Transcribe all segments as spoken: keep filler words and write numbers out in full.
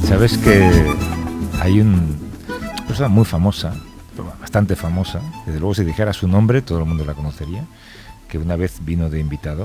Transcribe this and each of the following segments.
Sabes que hay un, una persona muy famosa, bastante famosa, desde luego si dijera su nombre todo el mundo la conocería, que una vez vino de invitado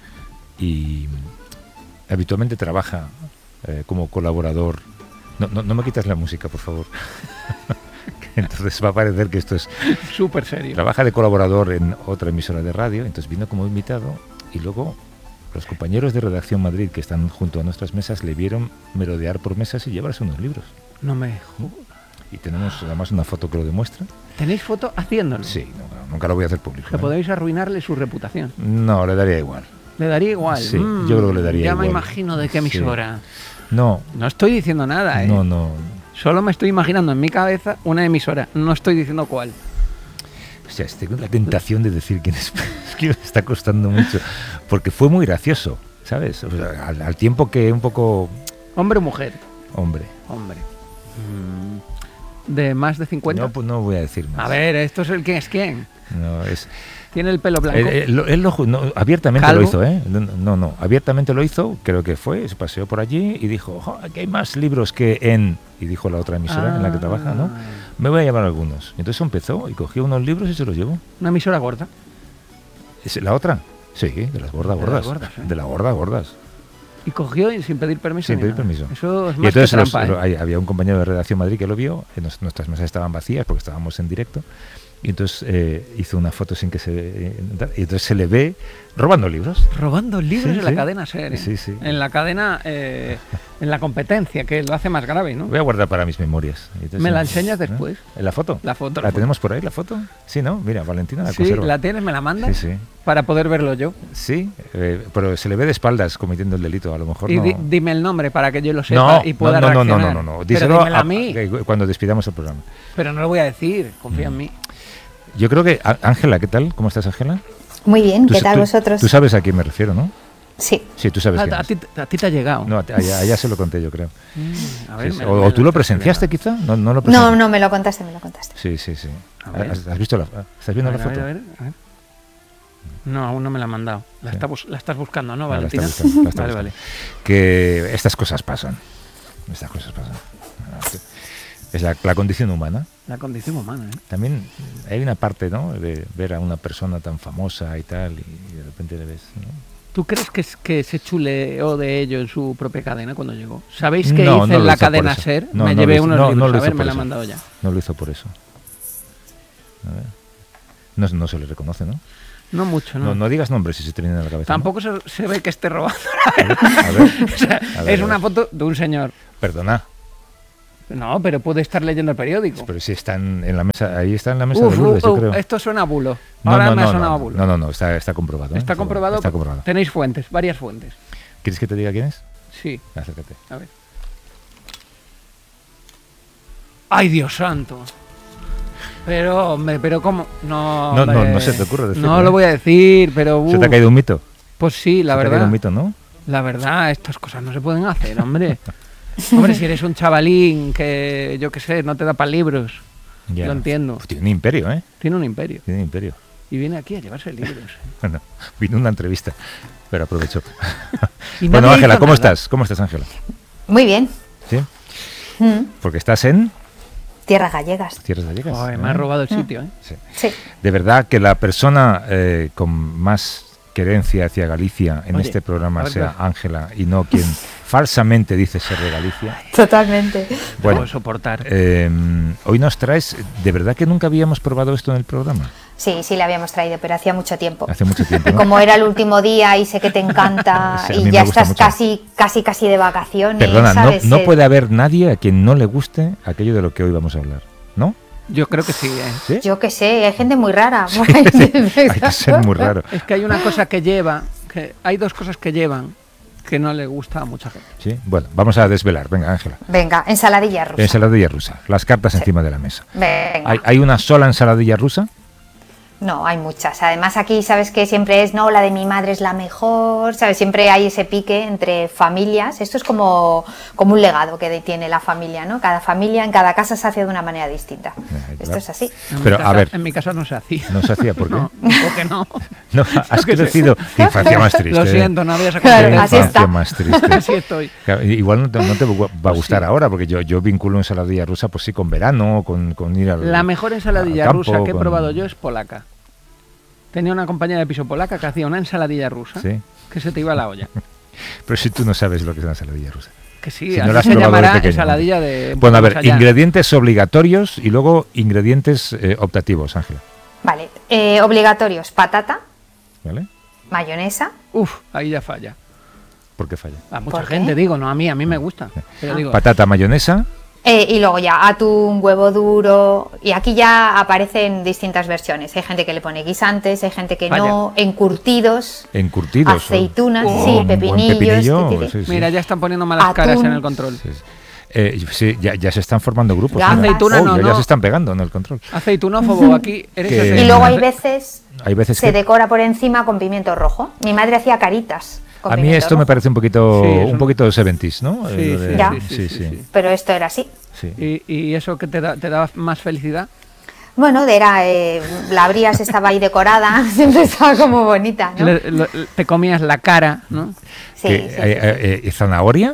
y habitualmente trabaja eh, como colaborador. No, no, no me quitas la música, por favor. Entonces va a parecer que esto es súper serio. Trabaja de colaborador en otra emisora de radio, entonces vino como invitado y luego los compañeros de Redacción Madrid que están junto a nuestras mesas le vieron merodear por mesas y llevarse unos libros. No me jodas. Y tenemos además una foto que lo demuestra. ¿Tenéis foto haciéndolo? Sí, no, nunca lo voy a hacer público. Que ¿eh? podéis arruinarle su reputación. No, le daría igual. ¿Le daría igual? Sí, mm, yo creo que le daría ya igual. Ya me imagino de qué emisora. Sí. No. No estoy diciendo nada, ¿eh? No, no. Solo me estoy imaginando en mi cabeza una emisora. No estoy diciendo cuál. O sea, tengo la tentación de decir quién es. Es que me está costando mucho. Porque fue muy gracioso, ¿sabes? O sea, al, al tiempo que un poco... ¿Hombre o mujer? Hombre. Hombre. Mm. ¿De más de cincuenta? No, pues no voy a decir más. A ver, ¿esto es el quién es quién? No, es... ¿Tiene el pelo blanco? Él, él, él lo, no, abiertamente ¿Calvo? lo hizo, ¿eh? No, no, abiertamente lo hizo, creo que fue, se paseó por allí y dijo, oh, aquí hay más libros que en... Y dijo la otra emisora ah. en la que trabaja, ¿no? Me voy a llevar algunos. Entonces empezó y cogió unos libros y se los llevó. ¿Una emisora gorda? ¿Es la otra? Sí, de las gordas, de gordas. Las gordas ¿eh? De las gordas, gordas. Y cogió y sin pedir permiso. Sin pedir permiso. Eso es más y entonces que trampa, los, ¿eh? había un compañero de Redacción Madrid que lo vio, nuestras mesas estaban vacías porque estábamos en directo. Y entonces eh, hizo una foto sin que se... Eh, y entonces se le ve robando libros. Robando libros sí, en sí. la cadena SER. ¿eh? Sí, sí. En la cadena, eh, en la competencia, que lo hace más grave, ¿no? Voy a guardar para mis memorias. Entonces, ¿Me la enseñas después? ¿En la foto? La foto. ¿La, la tenemos por ahí, la foto? Sí, ¿no? Mira, Valentina la sí, conserva. ¿la tienes? ¿Me la mandas? Sí, sí. Para poder verlo yo. Sí, eh, pero se le ve de espaldas cometiendo el delito, a lo mejor y no... di, dime el nombre para que yo lo sepa no, y pueda no, no, reaccionar. no, no, no, no. Díselo a, a mí. Cuando despidamos el programa. Pero no lo voy a decir, confía mm. en mí. Yo creo que... Ángela, ¿qué tal? ¿Cómo estás, Ángela? Muy bien, ¿qué tal tú, vosotros? Tú sabes a quién me refiero, ¿no? Sí. Sí, tú sabes a, quién a, es. ti, a ti te ha llegado. No, allá, allá se lo conté yo, creo. Mm, a ver, sí, me, o, me o tú lo presenciaste, quizá. No, no, lo no, no, me lo contaste, me lo contaste. Sí, sí, sí. ¿Has, ¿Has visto la, ¿Estás viendo a ver, la foto? A ver, a ver, a ver. No, aún no me la han mandado. La, sí. está bus la estás buscando, ¿no, no, Valentina? La está buscando, la está vale, buscando. vale. Que estas cosas pasan. Estas cosas pasan. Es la, la condición humana. La condición humana, ¿eh? También hay una parte, ¿no? De ver a una persona tan famosa y tal, y de repente le ves, ¿no? ¿Tú crees que, que se chuleó de ello en su propia cadena cuando llegó? ¿Sabéis que no, hice no en la cadena SER? No, me no llevé hizo, unos no, libros, no lo a ver, hizo me la eso. han mandado ya. No lo hizo por eso. A ver. No, no se le reconoce, ¿no? No mucho, ¿no? No, no digas nombres si se te viene a la cabeza. Tampoco ¿no? se, se ve que esté robando. A ver, a ver, o sea, a ver, es a una ver. foto de un señor. Perdona. No, pero puede estar leyendo el periódico. Pero si está en, en la mesa, ahí está en la mesa uf, de Lourdes, uf, yo creo. Esto suena a bulo. No, Ahora no, me no, ha sonado no, a bulo. no, no, no, está, está comprobado. ¿eh? Está comprobado. Está comprobado. Tenéis fuentes, varias fuentes. ¿Quieres que te diga quién es? Sí. Acércate. A ver. ¡Ay, Dios santo! Pero, hombre, pero ¿cómo? No, No, hombre, no, no se te ocurre decirlo. No ¿eh? lo voy a decir, pero... Uh, ¿Se te ha caído un mito? Pues sí, la se verdad. te ha caído un mito, ¿no? La verdad, estas cosas no se pueden hacer, hombre. Hombre, si eres un chavalín que, yo qué sé, no te da para libros, ya. Lo entiendo. Pues tiene un imperio, ¿eh? Tiene un imperio. Tiene un imperio. Y viene aquí a llevarse libros. Bueno, vino una entrevista, pero aprovechó. Y bueno, Ángela, ¿cómo nada. estás? ¿Cómo estás, Ángela? Muy bien. ¿Sí? Mm. Porque estás en... Tierras gallegas. Tierras gallegas. Ay, ¿eh? me ha robado el sitio, ¿eh? Sí. Sí. De verdad que la persona eh, con más querencia hacia Galicia en Oye, este programa ver, sea Ángela y no quien falsamente dice ser de Galicia. Totalmente. Bueno, puedo soportar. Eh, hoy nos traes, de verdad que nunca habíamos probado esto en el programa. Sí, sí, le habíamos traído, pero hacía mucho tiempo. Hace mucho tiempo, ¿no? Como era el último día y sé que te encanta Sí, a y mí ya me gusta estás mucho. casi, casi, casi de vacaciones. Perdona, no, ¿sabes? no Eh, puede haber nadie a quien no le guste aquello de lo que hoy vamos a hablar, ¿no? Yo creo que sí, ¿eh? ¿Sí? Yo qué sé, hay gente muy rara. Sí, sí, hay que ser muy raro. Es que hay una cosa que lleva, que hay dos cosas que llevan que no le gusta a mucha gente. Sí, bueno, vamos a desvelar. Venga, Ángela. Venga, ensaladilla rusa. Ensaladilla rusa, las cartas Sí. encima de la mesa. Venga. ¿Hay, ¿Hay una sola ensaladilla rusa? No, hay muchas. Además aquí sabes que siempre es, no, la de mi madre es la mejor, ¿sabes? Siempre hay ese pique entre familias. Esto es como, como un legado que tiene la familia, ¿no? Cada familia en cada casa se hace de una manera distinta. Eh, claro. Esto es así. En mi Pero, casa- a ver. En mi casa no se hacía. No se hacía, ¿por qué? No, ¿por qué no? No, has crecido. Qué infancia más triste. Lo ¿eh? siento, no había esa Claro, Qué así infancia está. más triste. Así estoy. Claro, igual no te, no te va a gustar sí. ahora, porque yo, yo vinculo ensaladilla rusa, pues sí, con verano, con, con ir al La mejor ensaladilla al campo, rusa que he con- probado yo es polaca. Tenía una compañera de piso polaca que hacía una ensaladilla rusa Sí. que se te iba a la olla. Pero si tú no sabes lo que es una ensaladilla rusa. Que sí, Si no así la has se probado de llamará pequeño. ensaladilla de... un Bueno, a poco ver, más allá. ingredientes obligatorios y luego ingredientes eh, optativos, Ángela. Vale, eh, obligatorios, patata, ¿Vale? mayonesa, Uf, ahí ya falla. ¿Por qué falla? A mucha ¿Por qué? gente, digo, no a mí, a mí me gusta. Pero digo, Patata, mayonesa. eh, y luego ya atún, huevo duro, y aquí ya aparecen distintas versiones. Hay gente que le pone guisantes, hay gente que Vaya. no, encurtidos, Encurtidos. o- aceitunas, o sí, un buen pepinillos, pepinillo, ti, ti, ti. sí, sí. mira, ya están poniendo malas Atún. caras en el control. Sí, sí. Eh, sí, ya, ya se están formando grupos. Gambas. mira. Aceituna Oh, no, ya, ya no. se están pegando en el control. Aceitunófobo, aquí eres Que- ese- Y luego hay veces Hay veces se que... decora por encima con pimiento rojo. Mi madre hacía caritas con A mí pimiento esto me rojo, parece un poquito, Sí, es un un- poquito seventies, ¿no? Sí, Eh, lo de- sí, Ya. sí, sí, sí, sí. pero esto era así. sí. ¿Y, y eso que te da, te da más felicidad? Bueno, era, eh, la abrías, estaba ahí decorada, siempre estaba como bonita, ¿no? Le- lo- te comías la cara, ¿no? Sí, Que, sí, sí, eh, eh, eh, ¿Zanahoria?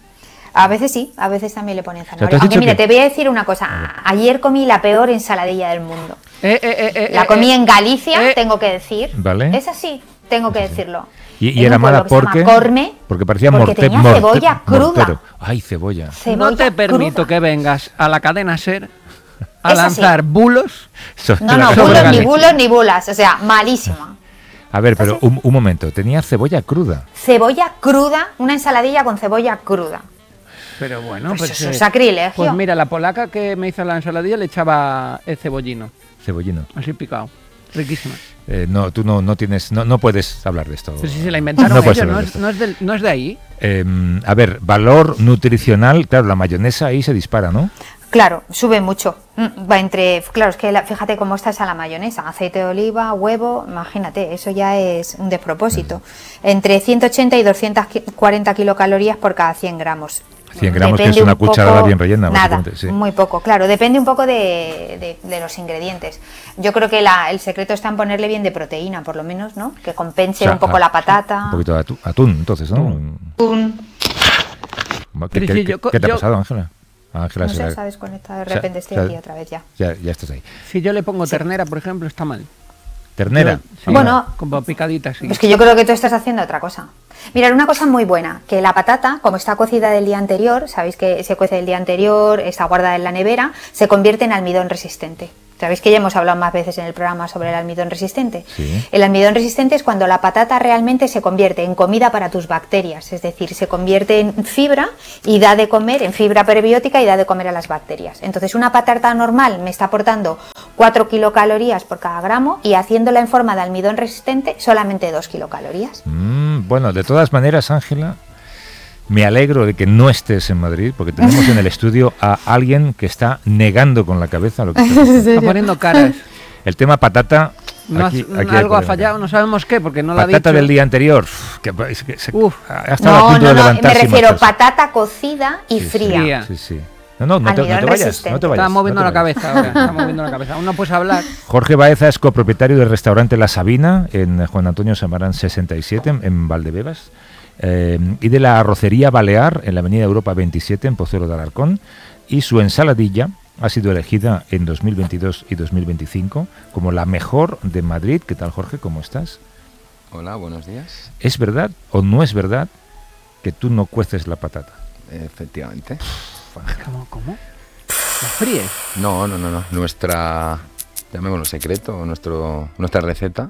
A veces sí, a veces también le ponen sea, tú zanahoria. has Aunque dicho mira, que- te voy a decir una cosa. Ayer comí la peor ensaladilla del mundo. Eh, eh, eh, eh, La eh, comí eh, en Galicia, eh. tengo que decir. Vale. Es así, tengo que decirlo. Y, y En era un pueblo mala que se llama porque... Corme, porque parecía porque morte- tenía morte- cebolla cruda. mortero. Ay, cebolla. cebolla No te permito cruda. que vengas a la cadena SER a Es así. lanzar bulos. Sobre No, la no, cebolla. bulos, ni Galicia. bulos, ni bulas. O sea, malísima. A ver, pero un, un momento. Tenía cebolla cruda. Cebolla cruda, una ensaladilla con cebolla cruda. Pero bueno, Pues pues, eso es eh, sacrilegio. pues mira, la polaca que me hizo la ensaladilla le echaba el cebollino, Cebollino. así picado. Riquísima. Eh, no, tú no, no tienes... No, no puedes hablar de esto. Pero si se la inventaron No puedes ellos, no hablar de es, esto. no, es del- no es de ahí. Eh, a ver, valor nutricional. Claro, la mayonesa ahí se dispara, ¿no? Claro, sube mucho. Mm, Va entre, claro, es que la- fíjate cómo está esa la mayonesa, aceite de oliva, huevo, imagínate, eso ya es un despropósito. Entre ciento ochenta y doscientas cuarenta kilocalorías por cada cien gramos. cien gramos, que Depende es una un cucharada poco- bien rellena, Nada, básicamente, sí. muy poco, claro, depende un poco de, de- de los ingredientes. Yo creo que la- el secreto está en ponerle bien de proteína, por lo menos, ¿no? Que compense O sea, un poco a- la patata. Un poquito de atún, atún, entonces, ¿no? Atún. ¿Qué, Pero qué- si qué- yo co- qué te ha yo- pasado, Ángela? Ángela No se sé, la- sabes conectar, de o sea, repente estoy o sea, aquí otra vez ya. Ya, ya estás ahí. Si yo le pongo ternera, por ejemplo, está mal. Ternera. Yo- sí, Bueno. como picadita, así. Es que yo creo que tú estás haciendo otra cosa. Mirad, una cosa muy buena, que la patata, como está cocida del día anterior, sabéis que se cuece del día anterior, está guardada en la nevera, se convierte en almidón resistente. Sabéis que ya hemos hablado más veces en el programa sobre el almidón resistente. Sí. El almidón resistente es cuando la patata realmente se convierte en comida para tus bacterias, es decir, se convierte en fibra y da de comer, en fibra prebiótica y da de comer a las bacterias. Entonces una patata normal me está aportando cuatro kilocalorías por cada gramo y haciéndola en forma de almidón resistente solamente dos kilocalorías. Mm, bueno, de todas maneras, Ángela, me alegro de que no estés en Madrid, porque tenemos en el estudio a alguien que está negando con la cabeza lo que está diciendo. Está poniendo caras. El tema patata... No aquí- has- aquí hay algo ha polémica. fallado, no sabemos qué, porque no lo ha dicho. Patata del día anterior, uf, que, es que se- Uf. ha estado a No, punto no, de no, me levantarse y refiero marcharse. patata cocida y Sí, sí, fría. Fría. Sí, sí. No, no, no te, no te Almidón vayas, resistente. no te vayas. Está moviendo no la te vayas. cabeza ahora. Está moviendo la cabeza. Aún no puedes hablar. Jorge Baeza es copropietario del restaurante La Sabina en Juan Antonio Samarán sesenta y siete en Valdebebas eh, y de la Arrocería Balear en la Avenida Europa veintisiete en Pozuelo de Alarcón, y su ensaladilla ha sido elegida en dos mil veintidós y dos mil veinticinco como la mejor de Madrid. ¿Qué tal, Jorge? ¿Cómo estás? Hola, buenos días. ¿Es verdad o no es verdad que tú no cueces la patata? Efectivamente. ¿Cómo? ¿Cómo? ¿La fríes? No, no, no, no. Nuestra, llamémoslo secreto, nuestro, nuestra receta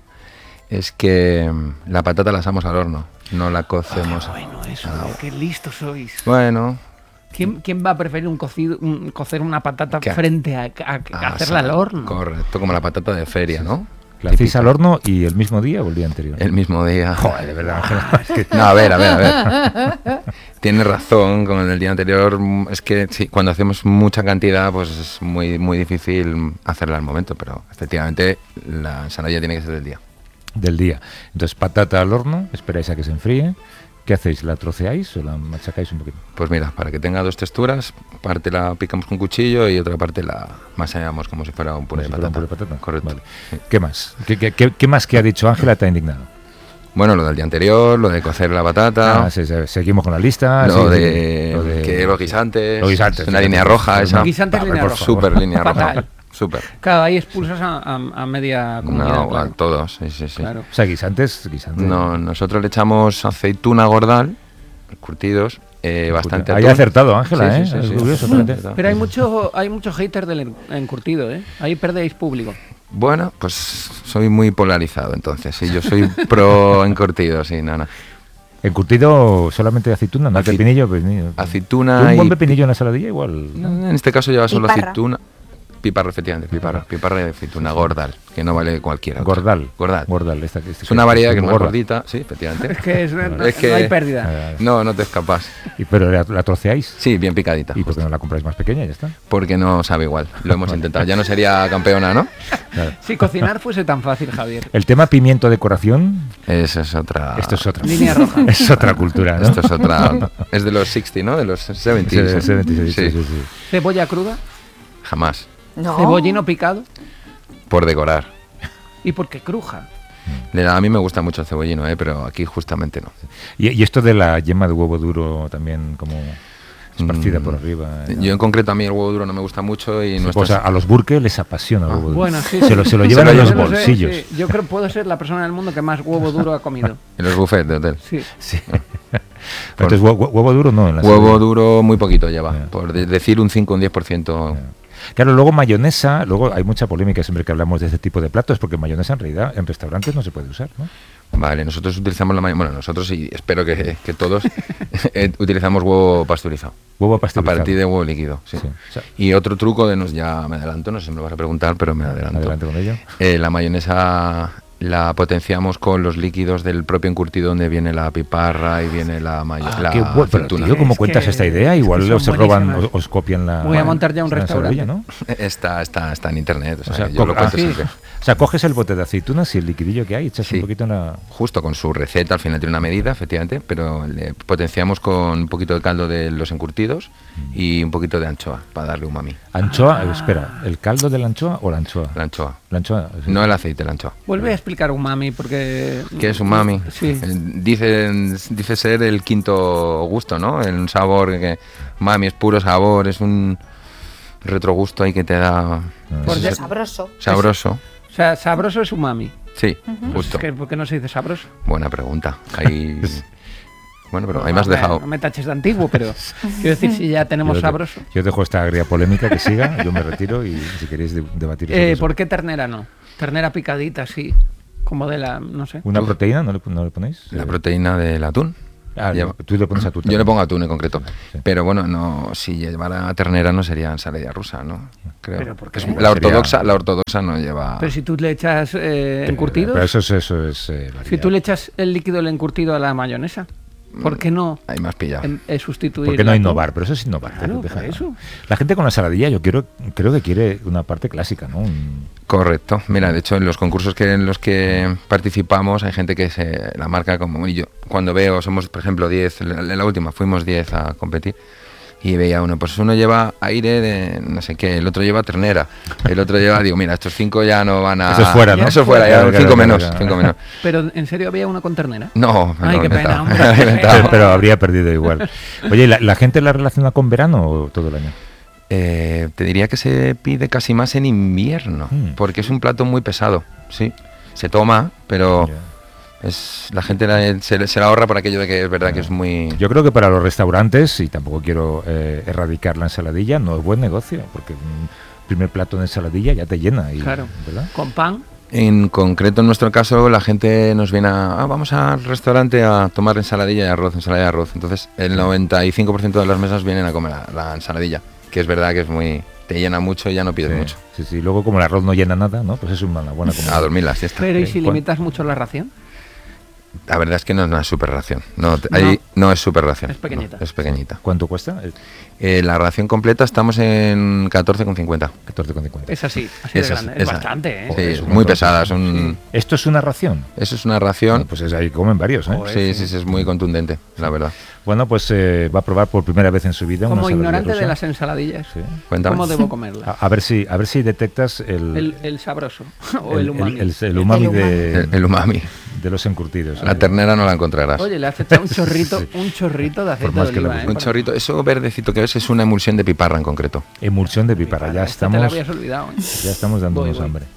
es que mm, la patata la asamos al horno, no la cocemos. Bueno, eso, Ah, qué listos sois. Bueno, ¿Quién, quién va a preferir un cocido, un- cocer una patata ¿Qué? frente a, a- a hacerla al asar. horno? Correcto, como la patata de feria, ¿no? ¿La hacéis Típica. al horno y el mismo día o el día anterior? El mismo día. Joder, de verdad, Ángela. Es que- No, a ver, a ver, a ver. Tienes razón, con el día anterior, es que sí, cuando hacemos mucha cantidad, pues es muy muy difícil hacerla al momento, pero efectivamente la ensaladilla tiene que ser del día. Del día. Entonces, patata al horno, esperáis a que se enfríe. ¿Qué hacéis? ¿La troceáis o la machacáis un poquito? Pues mira, para que tenga dos texturas, parte la picamos con cuchillo y otra parte la masallamos como si fuera un puré, Como de, si fuera patata. un puré de patata. Correcto. Vale. Sí. ¿Qué más? ¿Qué, qué, qué, qué más que ha dicho Ángela te ha indignado? Bueno, lo del día anterior, lo de cocer la batata, Ah, sí, sí, seguimos con la lista. lo, sí, de, sí, lo de- que los guisantes, Los guisantes, una sí, línea sí, roja, sí, esa. no, Guisantes, pa- línea por roja. favor. Súper línea roja. Fatal. Súper. Claro, ahí expulsas a, a, a media comunidad. No, a claro. todos, sí, sí, sí. Claro. O sea, guisantes, guisantes. No, nosotros le echamos aceituna gordal, curtidos, eh, bastante Ahí atún. ha acertado, Ángela, Sí, ¿eh? sí, sí, Es sí. curioso, Sí, fíjate. acertado. Pero hay mucho, hay mucho hater del en- encurtido, ¿eh? Ahí perdéis público. Bueno, pues soy muy polarizado entonces, sí, yo soy pro encurtido, sí, no, no. Encurtido solamente aceituna, no hay Aci- pepinillo, pepinillo. Aceituna Un buen y- pepinillo en la saladilla igual. ¿no? En este caso lleva solo Piparra. aceituna. Piparra, efectivamente, piparra. Piparra y aceituna gordal, que no vale cualquiera. otra. Gordal. Gordal. Gordal. Esta, esta- Es una variedad que es muy más gorda. gordita, sí, efectivamente. Es que es, no, Es que- no hay pérdida. Ah, No, no te escapas. y- pero la, la troceáis. Sí, bien picadita. ¿Y por qué no la compráis más pequeña? Ya está. Porque no sabe igual. Lo hemos intentado. Ya no sería campeona, ¿no? Claro. Si cocinar fuese tan fácil, Javier. El tema pimiento decoración, Esa es otra. esto es otra. Línea roja. Es otra cultura, ¿no? Esto es otra. Es de los sesenta, ¿no? De los setenta. Sí, sí, sí, sí, sí, Sí. sí, sí. Cebolla cruda, Jamás. No. cebollino picado Por decorar. y porque cruja. Le da- A mí me gusta mucho el cebollino, ¿eh? Pero aquí justamente no. Y, y esto de la yema de huevo duro también como esparcida Mm. por arriba. ¿no? Yo en concreto a mí el huevo duro no me gusta mucho y Sí, nuestras- pues a, a los burques les apasiona el Ah, huevo duro. Bueno, sí, se, sí. lo, se lo Se llevan lo en los Yo no sé, bolsillos. sí, yo creo que puedo ser la persona del mundo que más huevo duro ha comido. en los buffets de hotel. Sí. Sí. Pero entonces hue- hue- huevo duro no en la Huevo saladilla. duro muy poquito lleva, Ya. por de- decir un cinco o un diez por ciento. Claro, luego mayonesa, luego hay mucha polémica siempre que hablamos de este tipo de platos, porque mayonesa en realidad en restaurantes no se puede usar, ¿no? Vale, nosotros utilizamos la mayonesa, bueno, nosotros y espero que, que todos eh, utilizamos huevo pasteurizado. Huevo A pasteurizado. partir de huevo líquido, sí. Sí, o sea, Y otro truco de nos, ya me adelanto, no sé si me lo vas a preguntar, pero me adelanto. adelante con ello. Eh, la mayonesa la potenciamos con los líquidos del propio encurtido donde viene la piparra y viene la, mayo- Ah, la qué bueno, pero aceituna. tío, ¿cómo Es cuentas que- esta idea? es que Igual son os roban, os, buenísimas. os copian la. Voy a montar ya un la restaurante. ensaladilla, ¿no? Está, está, está en internet, o sea, O sea, yo co- lo ah, cuento sí. siempre. O sea, coges el bote de aceitunas y el liquidillo que hay, echas Sí. un poquito en la. Justo con su receta, al final tiene una medida, efectivamente, pero le potenciamos con un poquito de caldo de los encurtidos y un poquito de anchoa para darle umami. Anchoa, eh, espera, ¿el caldo de la anchoa o la anchoa? La anchoa. La anchoa. sí. No el aceite, la anchoa. Vuelve a explicar umami porque... ¿Qué es umami? Sí. Eh, Dicen, dice ser el quinto gusto, ¿no? Un sabor que umami es puro sabor, es un retrogusto ahí que te da Por es ya- Sabroso. sabroso. O sea, sabroso es umami. Sí, justo. Es que, ¿por qué no se dice sabroso? Buena pregunta. Ahí... Bueno, pero ahí me has Hombre, dejado. No me taches de antiguo, pero quiero decir, si ya tenemos Yo te- sabroso. Yo dejo esta agria polémica que siga, yo me retiro y si queréis de- debatir sobre Eh, eso. ¿Por qué ternera no? Ternera picadita, sí. Como de la, no sé. ¿Una proteína no le, no le ponéis? La proteína del atún. Ah, Lleva- tú le pones atún. Yo le pongo atún en concreto. Sí. Pero bueno, no, si llevara ternera no sería ensalada rusa, ¿no? Creo. ¿Pero por qué? Es- Sería- La ortodoxa, la ortodoxa no lleva. Pero si tú le echas eh, encurtidos, Pero eso es, eso es eh, si variedad. tú le echas el líquido del encurtido a la mayonesa, ¿por qué no Ahí me has pillado. en- eh, sustituir? ¿Por qué no el atún? innovar? Pero eso es innovar. Claro, deja- por eso. La gente con la saladilla yo quiero, creo que quiere una parte clásica, ¿no? Un- Correcto. Mira, de hecho, en los concursos que en los que participamos hay gente que se la marca como. Y yo, cuando veo, somos, por ejemplo, diez, en la última fuimos diez a competir. Y veía uno, pues uno lleva aire de no sé qué, el otro lleva ternera, el otro lleva, digo, mira, estos cinco ya no van a. Eso es fuera, ¿no? Eso es fuera, ya, Claro, claro, cinco claro, menos, claro. cinco menos. Pero en serio había uno con ternera. No, me Ay, lo he qué pena, inventado, hombre. me lo he inventado. pero, pero habría perdido igual. Oye, ¿y ¿la, la gente la relaciona con verano o todo el año? Eh, te diría que se pide casi más en invierno, Mm. porque es un plato muy pesado, sí. Se toma, pero Ya. es la gente la- se, se la ahorra por aquello de que es verdad que es muy... Yo creo que para los restaurantes, y tampoco quiero eh, erradicar la ensaladilla, no es buen negocio, porque un primer plato de ensaladilla ya te llena. Y, Claro. ¿verdad? Con pan. En concreto, en nuestro caso, la gente nos viene a... Ah, vamos al restaurante a tomar ensaladilla y arroz, ensaladilla y arroz. Entonces, el noventa y cinco por ciento de las mesas vienen a comer la, la ensaladilla, que es verdad que es muy... Te llena mucho y ya no pides Sí, mucho. sí, sí. Luego, como el arroz no llena nada, ¿no? Pues es una buena comida. A dormir la siesta. Pero ¿y Sí, si ¿cuál? limitas mucho la ración? La verdad es que no es una super ración. No, te- ahí no es super ración. Es pequeñita. No, es pequeñita. ¿Cuánto cuesta? El Eh, la ración completa estamos en catorce con cincuenta. catorce con cincuenta. Es así, así de Esa es- grande. Es esa. bastante, ¿eh? Joder, Sí, es un muy montón. pesada. Son, ¿Esto es una ración? Eso es una ración. Bueno, pues es, ahí comen varios, ¿eh? Joder. Sí, sí, sí, es muy contundente, la verdad. Bueno, pues eh, va a probar por primera vez en su vida una Como ensaladilla ignorante de rusa. las ensaladillas, Sí. Cuéntame. ¿cómo debo comerla? A, a ver si a ver si detectas el El, el sabroso o el, el, umami. el- el umami, El umami. de, El, el umami. de los encurtidos. La ternera no la encontrarás. Oye, le has echado un chorrito, un chorrito de aceite más de que la oliva, ¿eh? Un Por- chorrito. Eso verdecito que ves es una emulsión de piparra en concreto. Emulsión de piparra. Ya Esta te la estamos habías olvidado, ¿eh? ya estamos dándonos Voy, voy. hambre.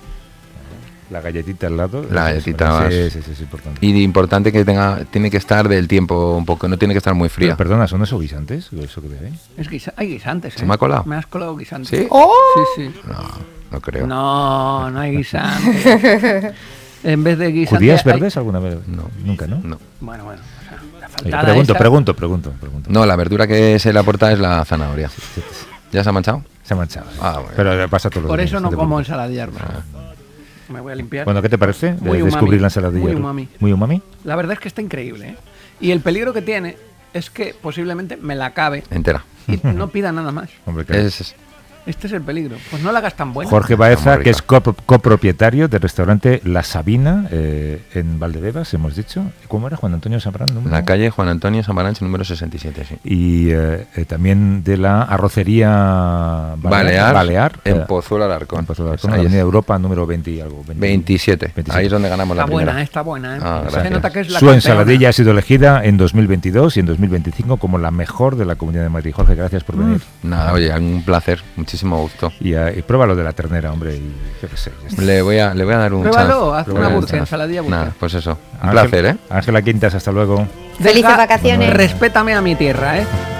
La galletita al lado. La es- galletita Sí, más- sí, sí, es importante. Y importante que tenga, tiene que estar del tiempo un poco, no tiene que estar muy fría. Pero, perdona, ¿son esos guisantes? ¿Eso que veis? Es guisa- hay guisantes, ¿eh? ¿Se me ha colado? Me has colado guisantes. ¿Sí? ¡Oh! Sí, sí. No, no creo. No, no hay guisantes. En vez de guisantes... ¿Judías hay- verdes alguna vez? No. Nunca, ¿no? No. Bueno, bueno. O sea, la Oye, faltada pregunto, esa- pregunto, pregunto, pregunto. No, la verdura que se le aporta es la zanahoria. ¿Ya se ha manchado? Se ha manchado. sí. Ah, bueno. Pero pasa todos los Por días, eso no te como preocupes. ensaladillas rusas. Me voy a limpiar. Bueno, ¿qué te parece de Muy umami, descubrir la ensaladilla? muy rusa? umami. Muy umami. La verdad es que está increíble, ¿eh? Y el peligro que tiene es que posiblemente me la acabe Entera. y no pida nada más. Hombre, que- Es, es- Este es el peligro. Pues no la hagas tan buena. Jorge Está Baeza, muy que es rica. cop- copropietario del restaurante La Sabina eh, en Valdebebas, hemos dicho. ¿Cómo era? Juan Antonio Sabrán. en la calle Juan Antonio Samaranch, número sesenta y siete, sí. Y eh, eh, también de la arrocería Balear, Balear en eh, Pozuelo Alarcón. en Pozuelo de Alarcón, Ahí es. Avenida Europa, número veinte y algo. veinte. veintisiete. veintisiete. Ahí es donde ganamos Está la primera. buena, está buena. ¿eh? Ah, Se gracias. nota que es la Su campeona. ensaladilla ha sido elegida en dos mil veintidós y en dos mil veinticinco como la mejor de la Comunidad de Madrid. Jorge, gracias por venir. Nada, oye, un placer, muchísimo gusto. Y, eh, y prueba lo de la ternera, hombre. Y yo qué sé. ya está. Le voy a, le voy a dar un Pruébalo, chance. haz Le una voy a dar un burger, chance. ensaladilla burger. Nada, pues eso. Un Ángel- placer, ¿eh? Ángela Quintas, hasta luego. Felices Deja- vacaciones. Respétame a mi tierra, ¿eh?